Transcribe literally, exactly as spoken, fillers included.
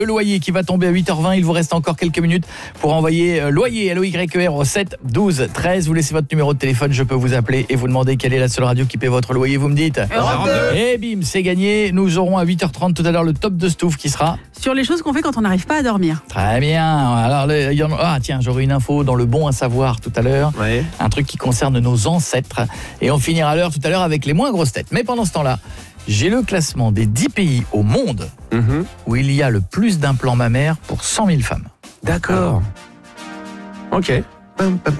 Le loyer qui va tomber à huit heures vingt, il vous reste encore quelques minutes pour envoyer loyer L O Y E R au sept douze treize. Vous laissez votre numéro de téléphone, je peux vous appeler et vous demander quelle est la seule radio qui paie votre loyer, vous me dites. Et bim, c'est gagné. Nous aurons à huit heures trente tout à l'heure le top de Stouff qui sera sur les choses qu'on fait quand on n'arrive pas à dormir. Très bien. Alors le, y en, ah tiens, j'aurai une info dans le bon à savoir tout à l'heure. Ouais. Un truc qui concerne nos ancêtres et on finira l'heure tout à l'heure avec les moins grosses têtes. Mais pendant ce temps-là, j'ai le classement des dix pays au monde Mmh. où il y a le plus d'implants mammaires pour cent mille femmes. D'accord. Ok. Pam, pam.